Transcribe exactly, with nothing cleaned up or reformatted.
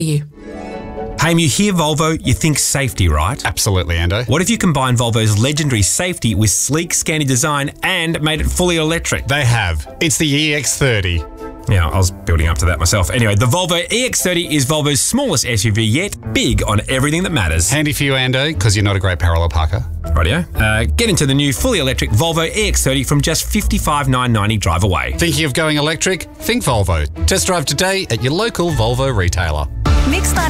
you. Haim, you hear Volvo, you think safety, right? Absolutely, Ando. What if you combine Volvo's legendary safety with sleek, scanny design and made it fully electric? They have. It's the E X thirty. Yeah, I was building up to that myself. Anyway, the Volvo E X thirty is Volvo's smallest S U V yet, big on everything that matters. Handy for you, Ando, because you're not a great parallel parker. Rightio. Uh, get into the new fully electric Volvo E X thirty from just fifty-five thousand nine hundred ninety drive away. Thinking of going electric? Think Volvo. Test drive today at your local Volvo retailer. Mix